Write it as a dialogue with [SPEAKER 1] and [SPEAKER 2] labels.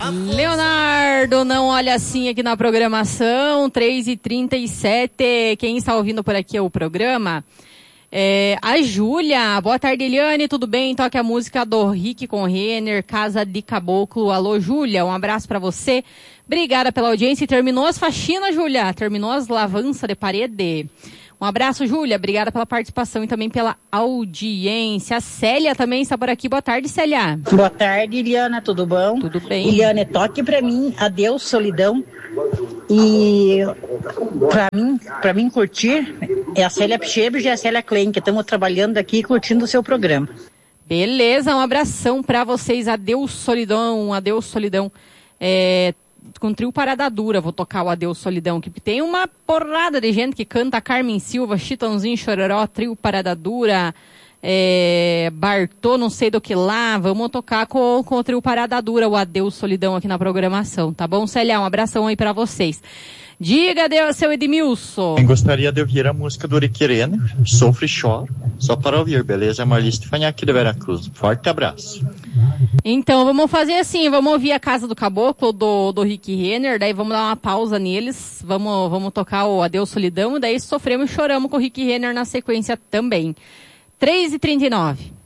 [SPEAKER 1] Leonardo, não olha assim aqui na programação, 3h37. Quem está ouvindo por aqui é o programa. A Júlia, boa tarde, Eliane, tudo bem? Toque a música do Rick com Renner, Casa de Caboclo. Alô, Júlia, um abraço pra você. Obrigada pela audiência. E terminou as faxinas, Júlia? Terminou as lavanças de parede? Um abraço, Júlia. Obrigada pela participação e também pela audiência. A Célia também está por aqui. Boa tarde, Célia.
[SPEAKER 2] Boa tarde, Eliana. Tudo bom?
[SPEAKER 1] Tudo bem.
[SPEAKER 2] Eliane, toque pra mim Adeus Solidão. E pra mim curtir é a Célia Pichebres e a Célia Klein, que estamos trabalhando aqui curtindo o seu programa.
[SPEAKER 1] Beleza, um abração pra vocês. Adeus Solidão, adeus Solidão. Com o trio Parada Dura, vou tocar o Adeus Solidão, que tem uma porrada de gente que canta Carmen Silva, Chitãozinho Chororó, trio Parada Dura, Bartô, não sei do que lá, vamos tocar com o trio Parada Dura, o Adeus Solidão aqui na programação, tá bom, Célia? Um abração aí pra vocês. Diga, Deus, seu Edmilson.
[SPEAKER 3] Eu gostaria de ouvir a música do Rick Renner, Sofre e Choro, só para ouvir, beleza? Marli Stefanhac de Veracruz. Forte abraço.
[SPEAKER 1] Então, vamos fazer assim, vamos ouvir a Casa do Caboclo do Rick Renner, daí vamos dar uma pausa neles, vamos tocar o Adeus Solidão, daí sofremos e choramos com o Rick Renner na sequência também. 3h39.